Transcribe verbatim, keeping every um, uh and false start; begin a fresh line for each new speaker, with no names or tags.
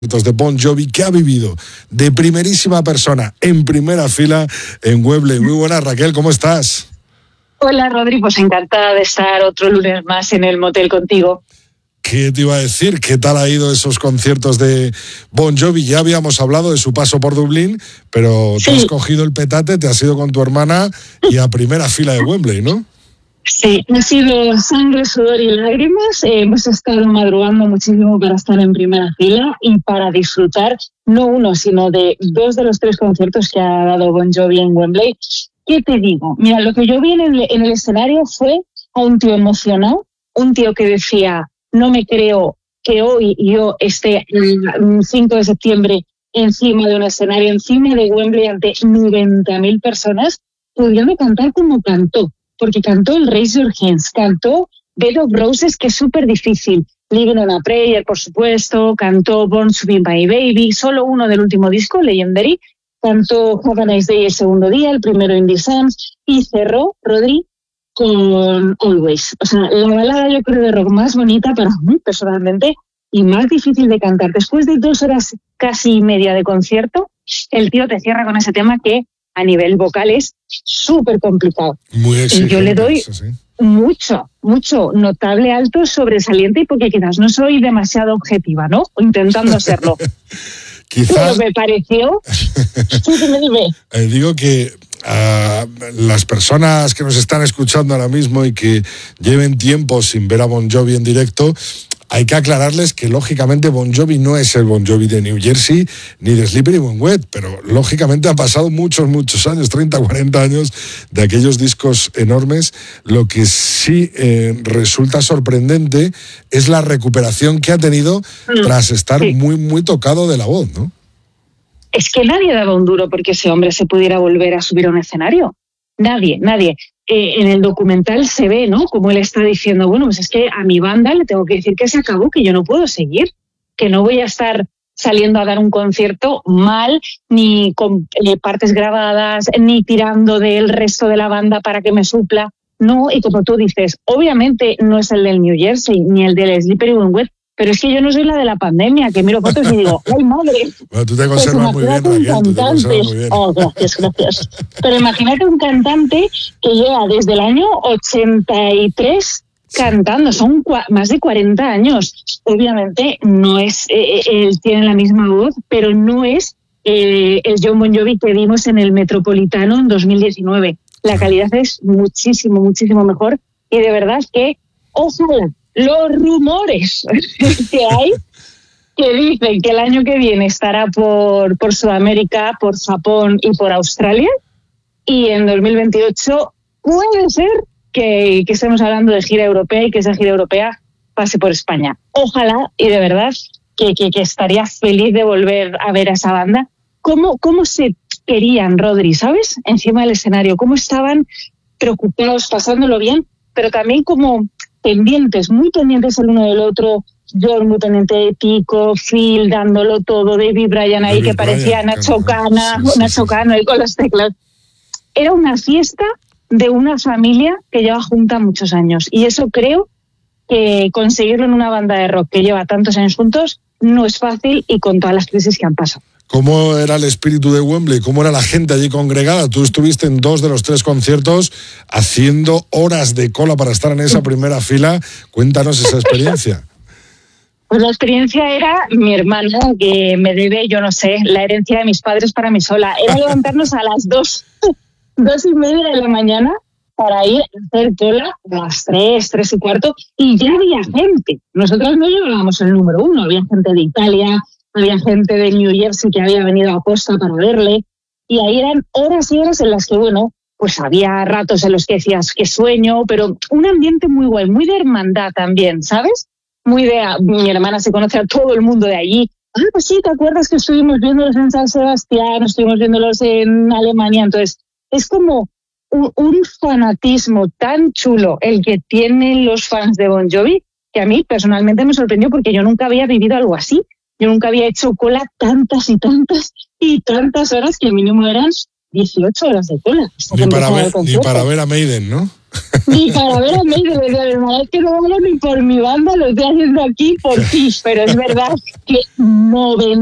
de Bon Jovi, que ha vivido de primerísima persona en primera fila en Wembley. Muy buenas, Raquel, ¿cómo estás?
Hola, Rodri, pues encantada de estar otro lunes más en el motel contigo.
¿Qué te iba a decir? ¿Qué tal ha ido esos conciertos de Bon Jovi? Ya habíamos hablado de su paso por Dublín, pero sí. Te has cogido el petate, te has ido con tu hermana y a primera fila de Wembley, ¿no?
Sí, ha sido sangre, sudor y lágrimas. Eh, hemos estado madrugando muchísimo para estar en primera fila y para disfrutar no uno, sino de dos de los tres conciertos que ha dado Bon Jovi en Wembley. ¿Qué te digo? Mira, lo que yo vi en el, en el escenario fue a un tío emocionado, un tío que decía, no me creo que hoy yo esté el cinco de septiembre encima de un escenario, encima de Wembley ante noventa mil personas, pudiendo cantar como cantó. Porque cantó el Raise Your Hands, cantó Bed of Roses, que es súper difícil, Living on a Prayer, por supuesto, cantó Born to Be My Baby, solo uno del último disco, Legendary, cantó Have a Nice Day el segundo día, el primero In The Sands, y cerró, Rodri, con Always. O sea, la balada yo creo de rock más bonita para mí, personalmente, y más difícil de cantar. Después de dos horas casi y media de concierto, el tío te cierra con ese tema que a nivel vocal es súper complicado.
Muy exigente,
yo le doy
eso, sí.
mucho, mucho, notable, alto, sobresaliente, y porque quizás no soy demasiado objetiva, ¿no? O intentando serlo.
Quizás...
Pero me pareció... sí, dime, dime.
Eh, digo que a las personas que nos están escuchando ahora mismo y que lleven tiempo sin ver a Bon Jovi en directo, hay que aclararles que lógicamente Bon Jovi no es el Bon Jovi de New Jersey ni de Slippery When Wet, pero lógicamente han pasado muchos, muchos años, treinta, cuarenta años de aquellos discos enormes. Lo que sí eh, resulta sorprendente es la recuperación que ha tenido mm, tras estar sí. muy, muy tocado de la voz, ¿no?
Es que nadie daba un duro porque ese hombre se pudiera volver a subir a un escenario. Nadie, nadie. Eh, en el documental se ve, ¿no? Como él está diciendo, bueno, pues es que a mi banda le tengo que decir que se acabó, que yo no puedo seguir, que no voy a estar saliendo a dar un concierto mal, ni con eh, partes grabadas, ni tirando del resto de la banda para que me supla. No, y como tú dices, obviamente no es el del New Jersey, ni el del Slippery When Wet, pero es que yo no soy la de la pandemia, que miro fotos y digo, ¡ay, madre!
Bueno, tú te conservas pues muy bien, Raquel, tú te conservas muy bien.
Oh, gracias, gracias. Pero imagínate un cantante que lleva desde el año ochenta y tres cantando, son cua- más de cuarenta años. Obviamente no es, eh, él tiene la misma voz, pero no es eh, el Jon Bon Jovi que vimos en el Metropolitano en dos mil diecinueve. La calidad es muchísimo, muchísimo mejor, y de verdad que, ojalá, los rumores que hay que dicen que el año que viene estará por, por Sudamérica, por Japón y por Australia, y en dos mil veintiocho puede ser que, que estemos hablando de gira europea y que esa gira europea pase por España. Ojalá, y de verdad que, que, que estaría feliz de volver a ver a esa banda. ¿Cómo, cómo se querían, Rodri, sabes? Encima del escenario, cómo estaban preocupados, pasándolo bien, pero también como pendientes, muy pendientes el uno del otro. John muy pendiente de Tico, Phil dándolo todo, David Bryan ahí David que parecía Bryan, Nacho Cana, sí, sí, Nacho sí. Cano ahí con los teclados. Era una fiesta de una familia que lleva junta muchos años, y eso creo que conseguirlo en una banda de rock que lleva tantos años juntos no es fácil, y con todas las crisis que han pasado.
¿Cómo era el espíritu de Wembley? ¿Cómo era la gente allí congregada? Tú estuviste en dos de los tres conciertos haciendo horas de cola para estar en esa primera fila. Cuéntanos esa experiencia.
Pues la experiencia era mi hermano, que me debe, yo no sé, la herencia de mis padres para mí sola. Era levantarnos a las dos, dos y media de la mañana para ir a hacer cola a las tres, tres y cuarto, y ya había gente. Nosotros no llevábamos el número uno, había gente de Italia, había gente de New Jersey que había venido a posta para verle, y ahí eran horas y horas en las que, bueno, pues había ratos en los que decías que sueño, pero un ambiente muy guay, muy de hermandad también, ¿sabes? Muy de, mi hermana se conoce a todo el mundo de allí. Ah, pues sí, ¿te acuerdas que estuvimos viéndolos en San Sebastián, estuvimos viéndolos en Alemania? Entonces, es como un, un fanatismo tan chulo el que tienen los fans de Bon Jovi, que a mí personalmente me sorprendió, porque yo nunca había vivido algo así. Yo nunca había hecho cola tantas y tantas y tantas horas, que mínimo eran dieciocho horas de cola.
Ni para, ver, ni para ver a Maiden, ¿no?
Ni para ver a Maiden, le decía, hermana, es que no vamos ni por mi banda, lo estoy haciendo aquí por ti. Pero es verdad que no ven